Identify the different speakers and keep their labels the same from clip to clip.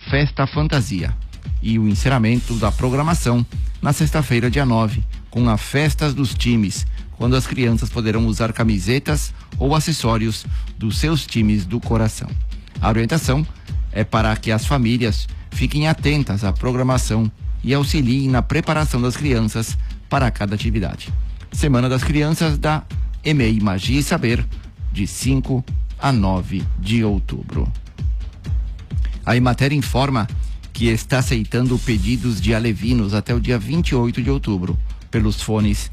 Speaker 1: Festa Fantasia e o encerramento da programação na sexta-feira, dia 9, com as festas dos times, quando as crianças poderão usar camisetas ou acessórios dos seus times do coração. A orientação é para que as famílias fiquem atentas à programação e auxiliem na preparação das crianças para cada atividade. Semana das Crianças da EMEI Magia e Saber, de 5 a 9 de outubro. A Emater informa que está aceitando pedidos de alevinos até o dia 28 de outubro, pelos fones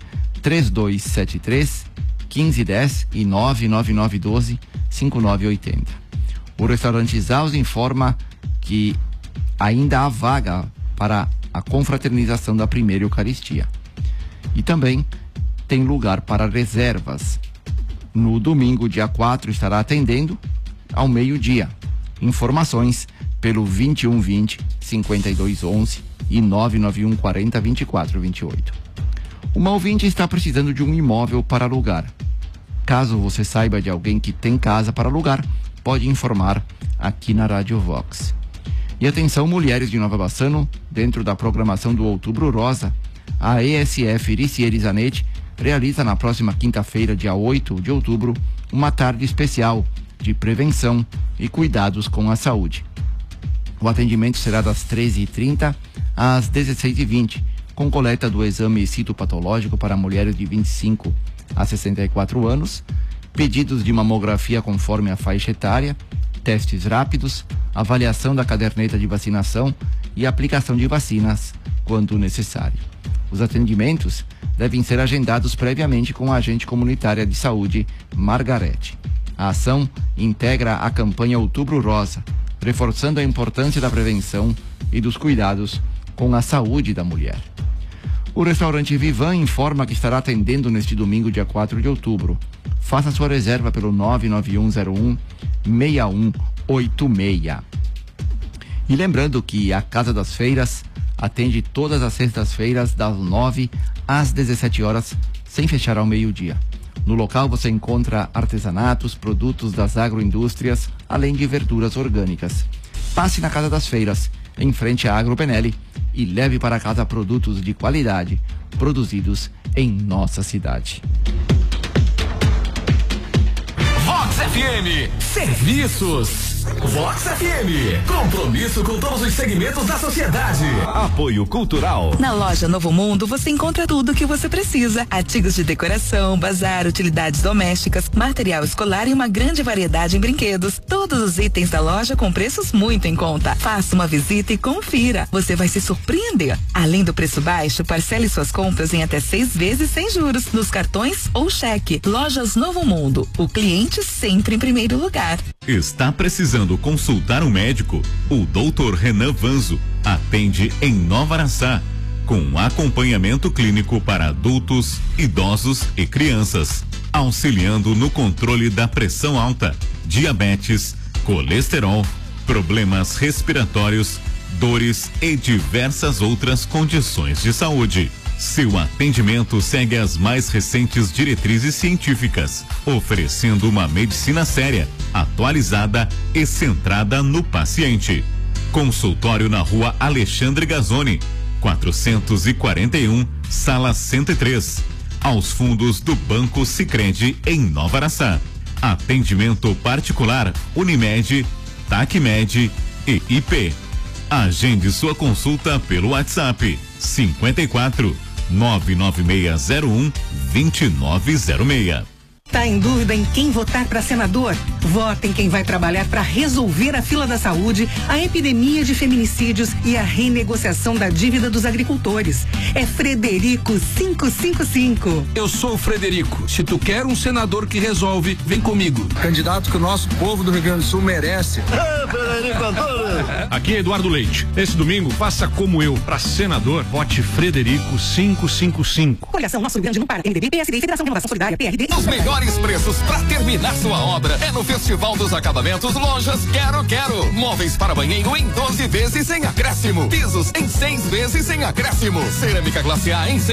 Speaker 1: 3273-1510 e 99912-5980. O restaurante Zaus informa que ainda há vaga para a confraternização da primeira Eucaristia. E também tem lugar para reservas. No domingo, dia 4, estará atendendo ao meio-dia. Informações pelo 2120-5211 e 99140-2428. Uma ouvinte está precisando de um imóvel para alugar. Caso você saiba de alguém que tem casa para alugar, pode informar aqui na Rádio Vox. E atenção, mulheres de Nova Bassano, dentro da programação do Outubro Rosa, a ESF Iricieri Zanetti realiza na próxima quinta-feira, dia 8 de outubro, uma tarde especial de prevenção e cuidados com a saúde. O atendimento será das 13h30 às 16h20, com coleta do exame citopatológico para mulheres de 25 a 64 anos, pedidos de mamografia conforme a faixa etária, testes rápidos, avaliação da caderneta de vacinação e aplicação de vacinas quando necessário. Os atendimentos devem ser agendados previamente com a agente comunitária de saúde, Margarete. A ação integra a campanha Outubro Rosa, reforçando a importância da prevenção e dos cuidados com a saúde da mulher. O restaurante Vivan informa que estará atendendo neste domingo, dia 4 de outubro. Faça sua reserva pelo 99101-6186. E lembrando que a Casa das Feiras atende todas as sextas-feiras das 9 às 17 horas, sem fechar ao meio-dia. No local você encontra artesanatos, produtos das agroindústrias, além de verduras orgânicas. Passe na Casa das Feiras, em frente à Agro Benelli, e leve para casa produtos de qualidade, produzidos em nossa cidade.
Speaker 2: Vox FM, serviços. Vox FM, compromisso com todos os segmentos da sociedade. Apoio cultural.
Speaker 3: Na loja Novo Mundo você encontra tudo o que você precisa: artigos de decoração, bazar, utilidades domésticas, material escolar e uma grande variedade em brinquedos. Todos os itens da loja com preços muito em conta. Faça uma visita e confira. Você vai se surpreender. Além do preço baixo, parcele suas compras em até 6 vezes sem juros, nos cartões ou cheque. Lojas Novo Mundo, o cliente sempre em primeiro lugar.
Speaker 4: Está precisando consultar um médico? O Dr. Renan Vanzo atende em Nova Araçá, com acompanhamento clínico para adultos, idosos e crianças, auxiliando no controle da pressão alta, diabetes, colesterol, problemas respiratórios, dores e diversas outras condições de saúde. Seu atendimento segue as mais recentes diretrizes científicas, oferecendo uma medicina séria, atualizada e centrada no paciente. Consultório na Rua Alexandre Gazzoni, 441, Sala 103, aos fundos do Banco Sicredi, em Nova Araçá. Atendimento particular Unimed, Tacmed e IP. Agende sua consulta pelo WhatsApp 54 99601 2906.
Speaker 5: Tá em dúvida em quem votar para senador? Vota em quem vai trabalhar para resolver a fila da saúde, a epidemia de feminicídios e a renegociação da dívida dos agricultores. É Frederico 555.
Speaker 6: Eu sou o Frederico. Se tu quer um senador que resolve, vem comigo.
Speaker 7: Candidato que o nosso povo do Rio Grande do Sul merece.
Speaker 6: Aqui é Eduardo Leite. Esse domingo, faça como eu. Para senador, vote Frederico 555.
Speaker 5: Coligação Nosso Rio Grande não para. MDB, PSD, Federação de Renovação Solidária, PRD.
Speaker 2: Os melhores preços para terminar sua obra é no Festival dos Acabamentos Lojas Quero. Móveis para banheiro em 12 vezes sem acréscimo. Pisos em 6 vezes sem acréscimo. Cerâmica classe A em